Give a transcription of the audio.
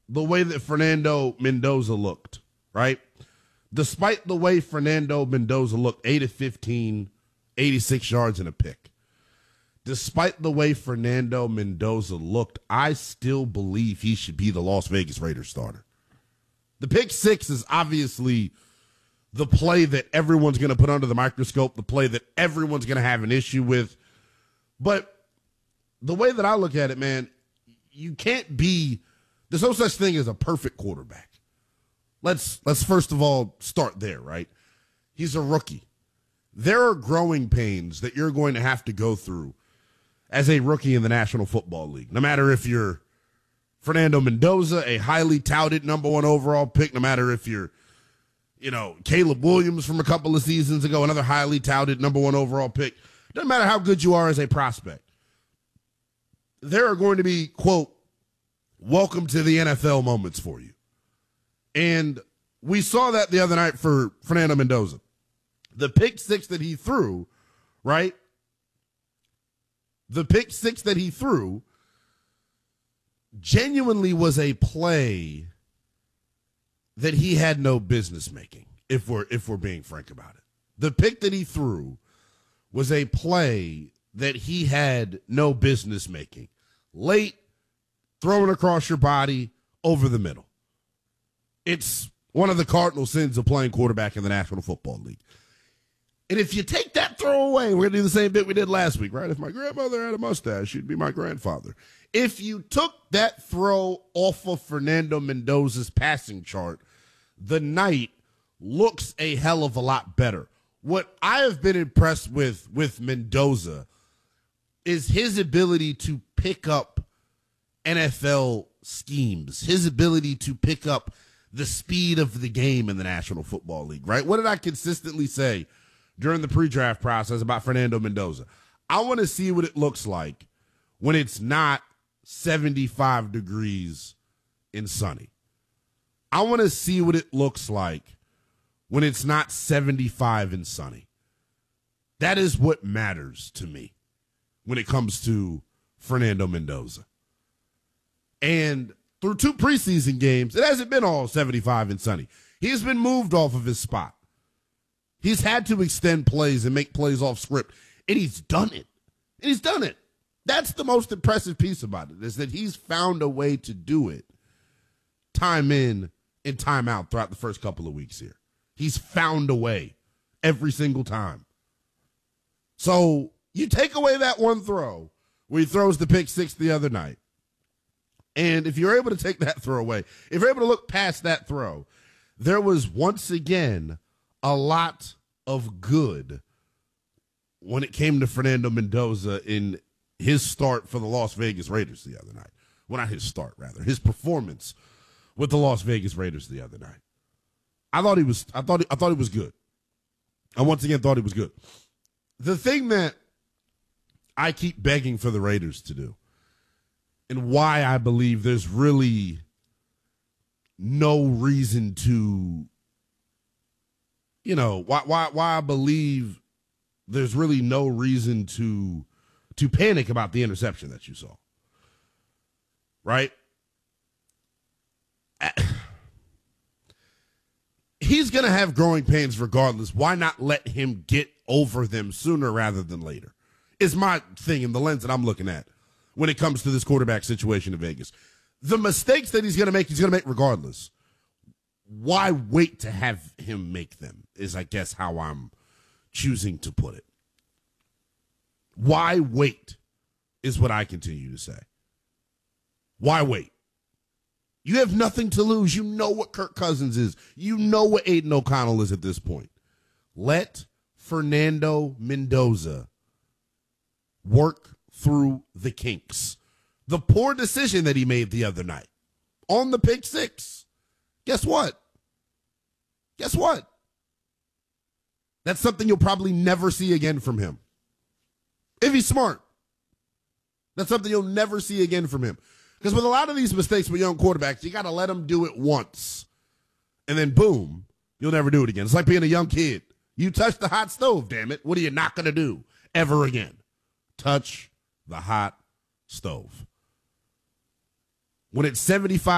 the way that Fernando Mendoza looked, right? Despite the way Fernando Mendoza looked, 8 of 15, 86 yards and a pick. Despite the way Fernando Mendoza looked, I still believe he should be the Las Vegas Raiders starter. The pick six is obviously the play that everyone's going to put under the microscope, the play that everyone's going to have an issue with. But the way that I look at it, man, you can't be – there's no such thing as a perfect quarterback. Let's first of all start there, right? He's a rookie. There are growing pains that you're going to have to go through as a rookie in the National Football League. No matter if you're Fernando Mendoza, a highly touted number 1 overall pick, no matter if you're, Caleb Williams from a couple of seasons ago, another highly touted number 1 overall pick. Doesn't matter how good you are as a prospect. There are going to be, quote, welcome to the NFL moments for you. And we saw that the other night for Fernando Mendoza. The pick six that he threw, right? The pick six that he threw genuinely was a play that he had no business making, if we're being frank about it. The pick that he threw was a play that he had no business making. Late, throwing across your body, over the middle. It's one of the cardinal sins of playing quarterback in the National Football League. And if you take that throw away, we're going to do the same bit we did last week, right? If my grandmother had a mustache, she'd be my grandfather. If you took that throw off of Fernando Mendoza's passing chart, the night looks a hell of a lot better. What I have been impressed with Mendoza is his ability to pick up NFL schemes, his ability to pick up the speed of the game in the National Football League, right? What did I consistently say during the pre-draft process about Fernando Mendoza? I want to see what it looks like when it's not 75 degrees and sunny. I want to see what it looks like when it's not 75 and sunny. That is what matters to me when it comes to Fernando Mendoza. And through 2 preseason games, it hasn't been all 75 and sunny. He's been moved off of his spot. He's had to extend plays and make plays off script, and he's done it. And he's done it. That's the most impressive piece about it, is that he's found a way to do it time in and time out throughout the first couple of weeks here. He's found a way every single time. So you take away that one throw where he throws the pick six the other night, and if you're able to take that throw away, if you're able to look past that throw, there was once again a lot of good when it came to Fernando Mendoza in his start for the Las Vegas Raiders the other night. Well, not his start, rather. His performance with the Las Vegas Raiders the other night. I thought he was good. I once again thought he was good. The thing that I keep begging for the Raiders to do, and why I believe there's really no reason to, why I believe there's really no reason to panic about the interception that you saw. Right? He's going to have growing pains regardless. Why not let him get over them sooner rather than later? Is my thing in the lens that I'm looking at when it comes to this quarterback situation in Vegas. The mistakes that he's going to make regardless. Why wait to have him make them is, I guess, how I'm choosing to put it. Why wait is what I continue to say. Why wait? You have nothing to lose. You know what Kirk Cousins is. You know what Aiden O'Connell is at this point. Let Fernando Mendoza work through the kinks. The poor decision that he made the other night on the pick six. Guess what? Guess what? That's something you'll probably never see again from him. If he's smart. That's something you'll never see again from him. Because with a lot of these mistakes with young quarterbacks, you got to let them do it once. And then, boom, you'll never do it again. It's like being a young kid. You touch the hot stove, damn it. What are you not going to do ever again? Touch the hot stove. When it's 75